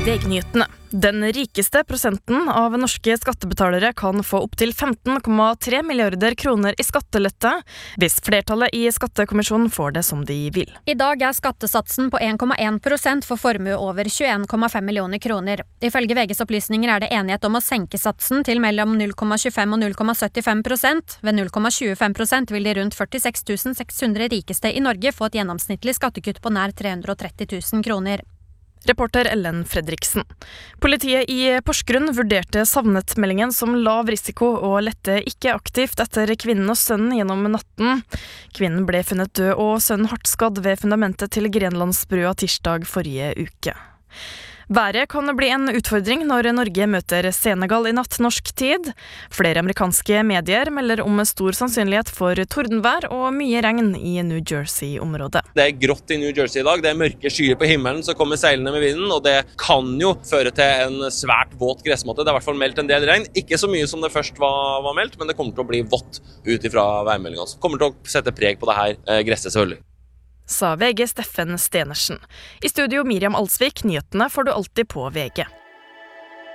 VG-nyhetene. Den rikeste prosenten av norske skattebetalere kan få opp til 15,3 milliarder kroner i skattelette hvis flertallet i skattekommisjonen får det som de vil. I dag skattesatsen på 1,1% for formue over 21,5 millioner kroner. Ifølge VGs opplysninger det enighet om å senke satsen til mellom 0,25 og 0,75%. Ved 0,25% vil de rundt 46 600 rikeste i Norge få et gjennomsnittlig skattekutt på nær 330 000 kroner. Reporter Ellen Fredriksen. Politiet i Porsgrunn vurderte savnetmeldingen som lav risiko og lette ikke aktivt etter kvinnen og sønnen gjennom natten. Kvinnen ble funnet død og sønnen hardt skadd ved fundamentet til Grenlandsbrua tirsdag forrige uke. Været kan bli en utfordring når Norge møter Senegal i natt norsk tid. Flere amerikanske medier melder om stor sannsynlighet for tordenvær og mye regn i New Jersey-området. Det grått i New Jersey i dag, det mørke skyer på himmelen som kommer seilende med vinden, og det kan jo føre til en svært våt gressmatte. Det i hvert fall meldt en del regn, ikke så mye som det først var meldt, men det kommer til å bli vått ut ifra værmeldingen. Det kommer til å sette preg på det her gresset selvfølgelig. Sa VG Steffen Stenersen. I studio Miriam Alsvik, nyhetene får du alltid på VG.